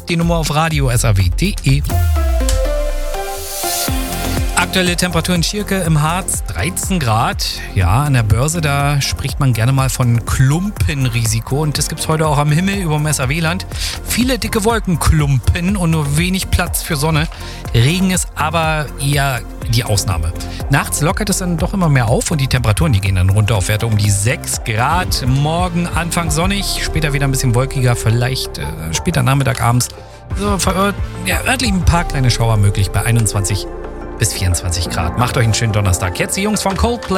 die Nummer auf radio.saw.de. Aktuelle Temperatur in Schierke im Harz 13 Grad. Ja, an der Börse, da spricht man gerne mal von Klumpenrisiko. Und das gibt es heute auch am Himmel über dem SAW-Land. Viele dicke Wolkenklumpen und nur wenig Platz für Sonne. Regen ist aber eher die Ausnahme. Nachts lockert es dann doch immer mehr auf und die Temperaturen, die gehen dann runter auf Werte um die 6 Grad. Morgen Anfang sonnig, später wieder ein bisschen wolkiger, vielleicht später Nachmittag, abends. So, örtlich ein paar kleine Schauer möglich bei 21 bis 24 Grad. Macht euch einen schönen Donnerstag. Jetzt die Jungs von Coldplay.